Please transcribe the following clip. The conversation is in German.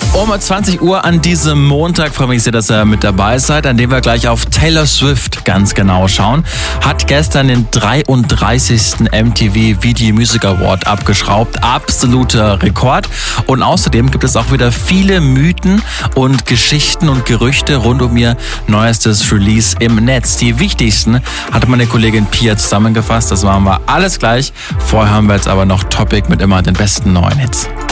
Um 20 Uhr an diesem Montag freue mich sehr, dass ihr mit dabei seid, an dem wir gleich auf Taylor Swift ganz genau schauen. Hat gestern den 33. MTV Video Music Award abgeschraubt. Absoluter Rekord. Und außerdem gibt es auch wieder viele Mythen und Geschichten und Gerüchte rund um ihr neuestes Release im Netz. Die wichtigsten hat meine Kollegin Pia zusammengefasst. Das machen wir alles gleich. Vorher haben wir jetzt aber noch Topic mit immer den besten neuen Hits.